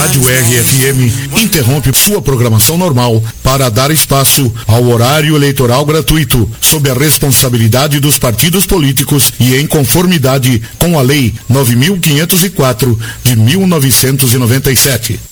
Rádio RFM interrompe sua programação normal para dar espaço ao horário eleitoral gratuito, sob a responsabilidade dos partidos políticos e em conformidade com a Lei 9.504 de 1997.